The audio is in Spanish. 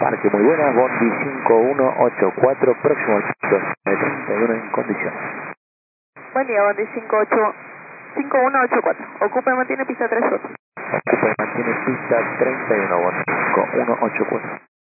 Parque, muy buenas, Bondi 5184, próximo al punto 31 en condiciones. Buen día, Bondi 5184. Ocupa y mantiene pista 38. Ocupa y mantiene pista 31, Bondi 5184.